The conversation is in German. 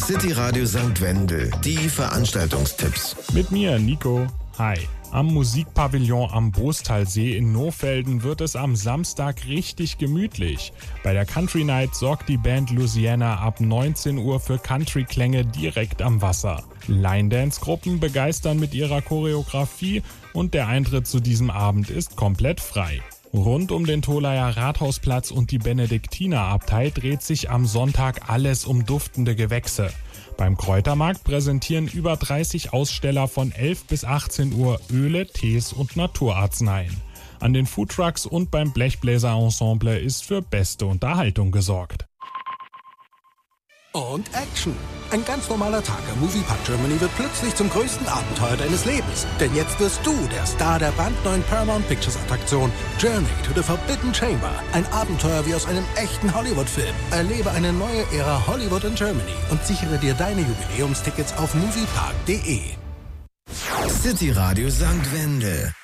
City Radio St. Wendel, die Veranstaltungstipps. Mit mir, Nico. Hi. Am Musikpavillon am Boostalsee in Nohfelden wird es am Samstag richtig gemütlich. Bei der Country Night sorgt die Band Louisiana ab 19 Uhr für Country-Klänge direkt am Wasser. Line-Dance-Gruppen begeistern mit ihrer Choreografie und der Eintritt zu diesem Abend ist komplett frei. Rund um den Tolaer Rathausplatz und die Benediktinerabtei dreht sich am Sonntag alles um duftende Gewächse. Beim Kräutermarkt präsentieren über 30 Aussteller von 11 bis 18 Uhr Öle, Tees und Naturarzneien. An den Foodtrucks und beim Blechbläser-Ensemble ist für beste Unterhaltung gesorgt. Und Action! Ein ganz normaler Tag am Moviepark Germany wird plötzlich zum größten Abenteuer deines Lebens. Denn jetzt wirst du der Star der brandneuen Paramount Pictures Attraktion Journey to the Forbidden Chamber. Ein Abenteuer wie aus einem echten Hollywood-Film. Erlebe eine neue Ära Hollywood in Germany und sichere dir deine Jubiläumstickets auf moviepark.de. City Radio St. Wendel.